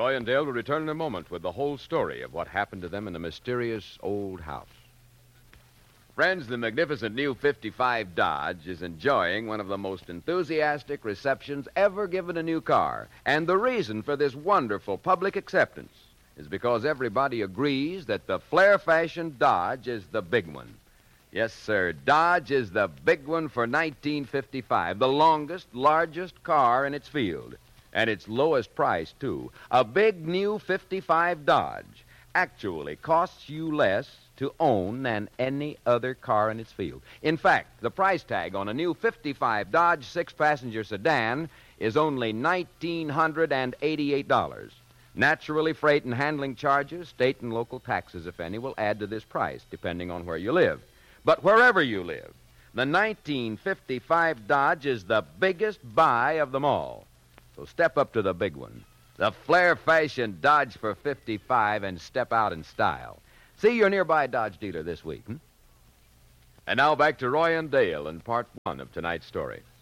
Roy and Dale will return in a moment with the whole story of what happened to them in the mysterious old house. Friends, the magnificent new 55 Dodge is enjoying one of the most enthusiastic receptions ever given a new car. And the reason for this wonderful public acceptance is because everybody agrees that the Flair Fashion Dodge is the big one. Yes, sir, Dodge is the big one for 1955, the longest, largest car in its field. And its lowest price, too. A big new 55 Dodge actually costs you less to own than any other car in its field. In fact, the price tag on a new 55 Dodge six-passenger sedan is only $1,988. Naturally, freight and handling charges, state and local taxes, if any, will add to this price, depending on where you live. But wherever you live, the 1955 Dodge is the biggest buy of them all. So step up to the big one, the Flair Fashion Dodge for 55, and step out in style. See your nearby Dodge dealer this week. And now back to Roy and Dale in part one of tonight's story.